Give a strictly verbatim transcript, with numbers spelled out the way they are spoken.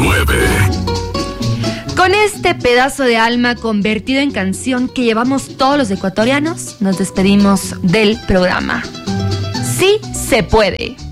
nueve. Con este pedazo de alma convertido en canción que llevamos todos los ecuatorianos, nos despedimos del programa. Sí se puede.